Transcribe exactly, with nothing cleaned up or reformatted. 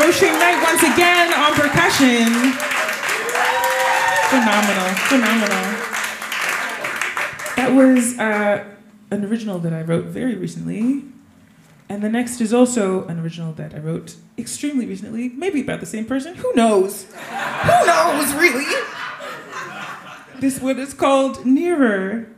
Roisin Knight once again on percussion. Phenomenal, phenomenal. That was uh, an original that I wrote very recently. And the next is also an original that I wrote extremely recently, maybe about the same person, who knows? Who knows, really? This one is called Nearer.